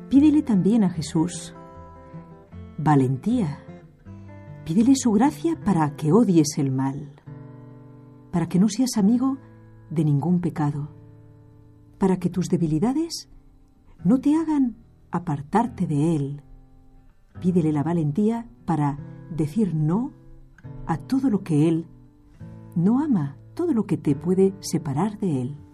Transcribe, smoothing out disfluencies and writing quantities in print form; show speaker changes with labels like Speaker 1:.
Speaker 1: Pídele también a Jesús valentía. Pídele su gracia para que odies el mal, para que no seas amigo de ningún pecado, para que tus debilidades no te hagan apartarte de Él. Pídele la valentía para decir no a todo lo que Él no ama, todo lo que te puede separar de Él.